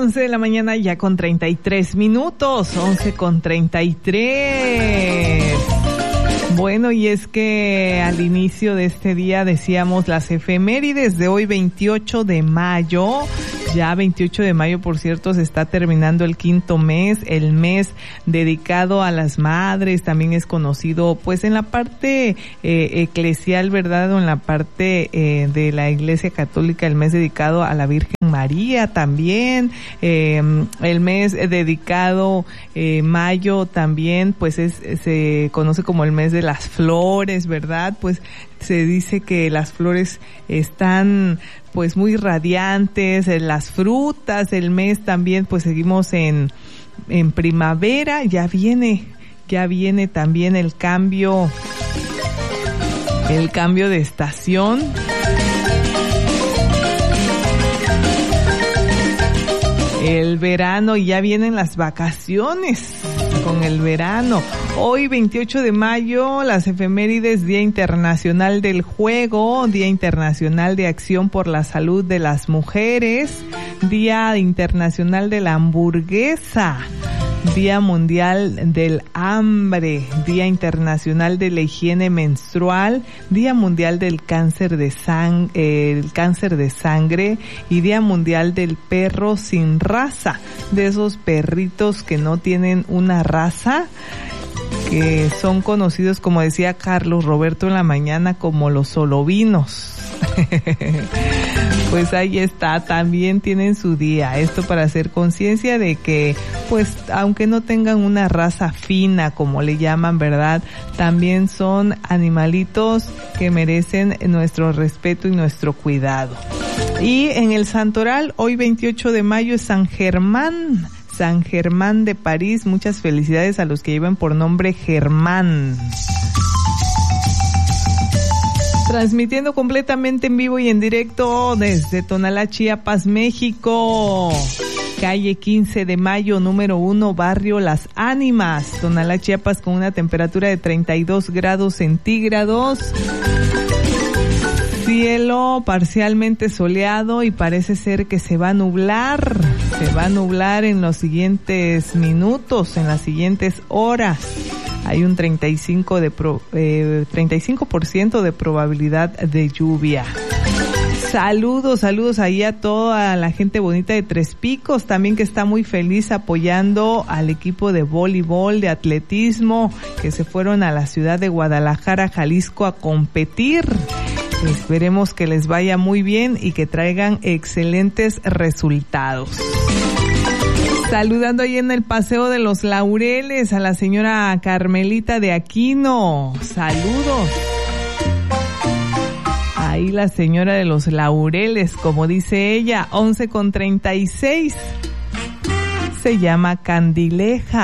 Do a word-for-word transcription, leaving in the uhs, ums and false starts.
once de la mañana ya con treinta y tres minutos, once con treinta y tres. Bueno, y es que al inicio de este día decíamos las efemérides de hoy, veintiocho de mayo. Ya veintiocho de mayo, por cierto, se está terminando el quinto mes, el mes dedicado a las madres. También es conocido, pues, en la parte eh, eclesial, ¿verdad? O en la parte eh, de la Iglesia Católica, el mes dedicado a la Virgen María también. Eh, el mes dedicado, eh, mayo también, pues, es se conoce como el mes de las flores, ¿verdad? Pues se dice que las flores están pues muy radiantes, las frutas, el mes también, pues seguimos en en primavera, ya viene, ya viene también el cambio, el cambio de estación. El verano, y ya vienen las vacaciones con el verano. Hoy, veintiocho de mayo, las efemérides: Día Internacional del Juego, Día Internacional de Acción por la Salud de las Mujeres, Día Internacional de la Hamburguesa, Día Mundial del Hambre, Día Internacional de la Higiene Menstrual, Día Mundial del Cáncer de sang- eh, el cáncer de sangre y Día Mundial del Perro sin raza, de esos perritos que no tienen una raza, que son conocidos, como decía Carlos Roberto en la mañana, como los solovinos. Pues ahí está, también tienen su día. Esto para hacer conciencia de que, pues, aunque no tengan una raza fina, como le llaman, ¿verdad? También son animalitos que merecen nuestro respeto y nuestro cuidado. Y en el santoral, hoy veintiocho de mayo, es San Germán. San Germán de París. Muchas felicidades a los que llevan por nombre Germán. Transmitiendo completamente en vivo y en directo desde Tonalá, Chiapas, México. Calle quince de mayo, número uno, barrio Las Ánimas, Tonalá, Chiapas, con una temperatura de treinta y dos grados centígrados. Cielo parcialmente soleado y parece ser que se va a nublar. Se va a nublar en los siguientes minutos, en las siguientes horas. Hay un treinta y cinco de pro, eh, treinta y cinco por ciento de probabilidad de lluvia. Saludos, saludos ahí a toda la gente bonita de Tres Picos, también que está muy feliz apoyando al equipo de voleibol, de atletismo, que se fueron a la ciudad de Guadalajara, Jalisco, a competir. Esperemos que les vaya muy bien y que traigan excelentes resultados. Saludando ahí en el Paseo de los Laureles a la señora Carmelita de Aquino. Saludos. Ahí la señora de los Laureles, como dice ella, once con treinta y seis. Se llama Candileja.